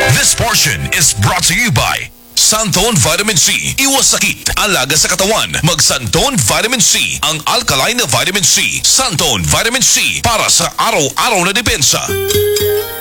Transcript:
This portion is brought to you by Santone Vitamin C. Iwas sakit, alaga sa katawan. Mag Santone Vitamin C. Ang alkaline na vitamin C. Santone Vitamin C para sa araw-araw na depensa.